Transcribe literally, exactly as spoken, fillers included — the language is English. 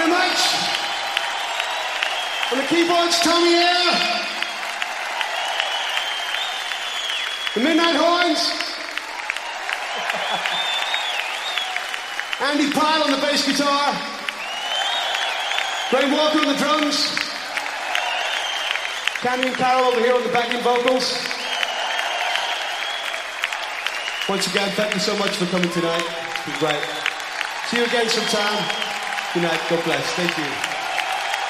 very much. On the keyboards, Tommy Air. The Midnight Horns. Andy Pyle on the bass guitar. Ray Walker on the drums. Canyon Carroll over here on the backing vocals. Once again, thank you so much for coming tonight. It's been great. See you again sometime. Good night. God bless. Thank you.